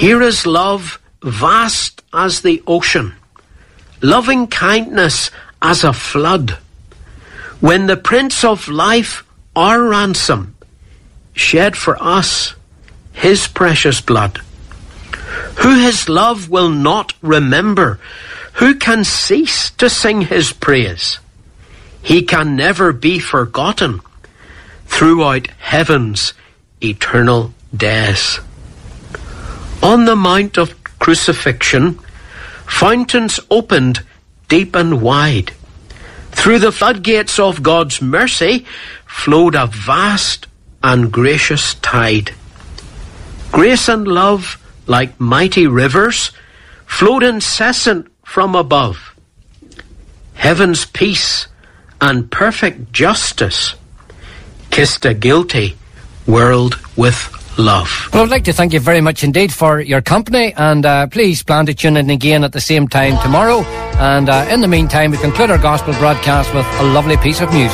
Here is love vast as the ocean, loving kindness as a flood, when the Prince of Life, our ransom, shed for us his precious blood. Who his love will not remember? Who can cease to sing his praise? He can never be forgotten throughout heaven's eternal days. On the Mount of Crucifixion, fountains opened deep and wide. Through the floodgates of God's mercy flowed a vast and gracious tide. Grace and love, like mighty rivers, flowed incessant from above. Heaven's peace and perfect justice kissed a guilty world with love. Well, I'd like to thank you very much indeed for your company, and please plan to tune in again at the same time tomorrow. And in the meantime, we conclude our gospel broadcast with a lovely piece of music.